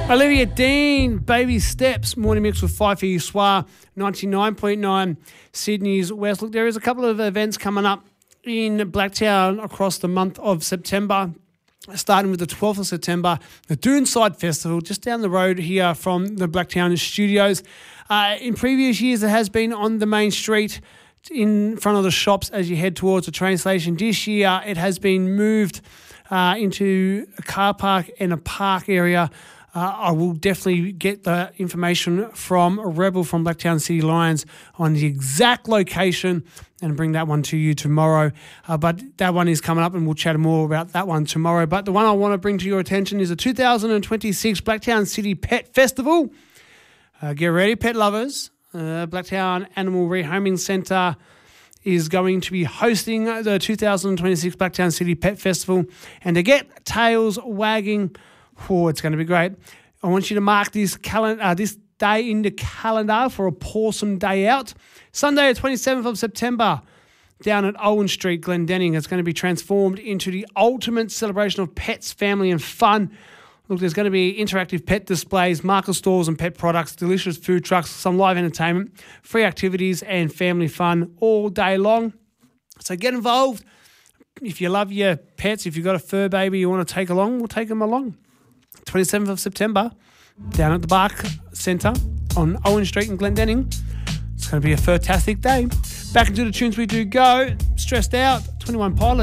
Olivia Dean, Baby Steps, morning mix with Fife Soir, 99.9 Sydney's West. Look, there is a couple of events coming up in Blacktown across the month of September. Starting with the 12th of September, the Doonside Festival, just down the road here from the Blacktown studios. In previous years, it has been on the main street in front of the shops as you head towards the train station. This year, it has been moved into a car park and a park area. I will definitely get the information from Rebel from Blacktown City Lions on the exact location and bring that one to you tomorrow. But that one is coming up and we'll chat more about that one tomorrow. But the one I want to bring to your attention is the 2026 Blacktown City Pet Festival. Get ready, pet lovers. Blacktown Animal Rehoming Centre is going to be hosting the 2026 Blacktown City Pet Festival. And to get tails wagging, it's going to be great. I want you to mark this day in the calendar for a Pawsome Day Out. Sunday, the 27th of September, down at Owen Street, Glendenning. It's going to be transformed into the ultimate celebration of pets, family and fun. Look, there's going to be interactive pet displays, market stalls and pet products, delicious food trucks, some live entertainment, free activities and family fun all day long. So get involved. If you love your pets, if you've got a fur baby you want to take along, we'll take them along. 27th of September, down at the Bark Centre on Owen Street in Glendenning. It's going to be a fantastic day. Back into the tunes we do go. Stressed Out, 21 Pilots.